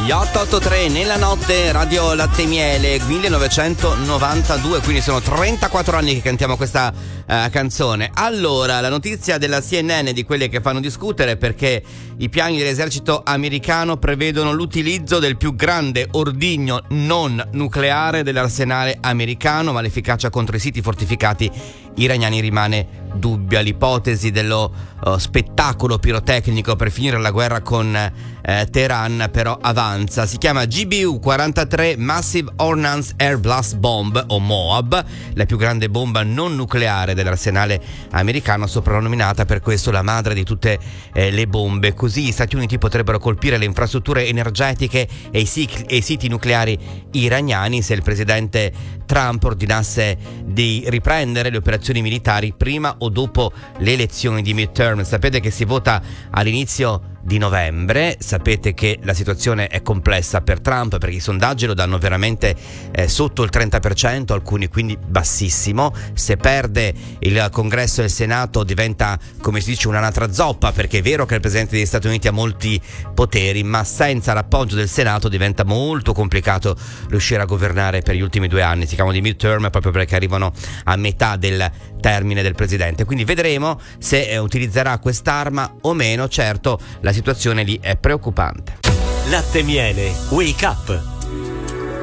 883 nella notte, Radio Latte Miele, 1992, quindi sono 34 anni che cantiamo questa canzone. Allora, la notizia della CNN, di quelle che fanno discutere, perché i piani dell'esercito americano prevedono l'utilizzo del più grande ordigno non nucleare dell'arsenale americano, ma l'efficacia contro i siti fortificati iraniani rimane dubbia. L'ipotesi dello spettacolo pirotecnico per finire la guerra con Teheran però avanza. Si chiama GBU-43 Massive Ordnance Air Blast Bomb, o MOAB, la più grande bomba non nucleare dell'arsenale americano, soprannominata per questo la madre di tutte le bombe. Così gli Stati Uniti potrebbero colpire le infrastrutture energetiche e i siti nucleari iraniani se il presidente Trump ordinasse di riprendere le operazioni militari prima o dopo le elezioni di midterm. Sapete che si vota all'inizio di novembre, sapete che la situazione è complessa per Trump perché i sondaggi lo danno veramente sotto il 30%, alcuni quindi bassissimo. Se perde il Congresso e il Senato diventa, come si dice, un'anatra zoppa, perché è vero che il Presidente degli Stati Uniti ha molti poteri, ma senza l'appoggio del Senato diventa molto complicato riuscire a governare per gli ultimi 2 anni. Si chiamano di midterm proprio perché arrivano a metà del termine del Presidente, quindi vedremo se utilizzerà quest'arma o meno. Certo, la situazione lì è preoccupante. Latte Miele, Wake Up.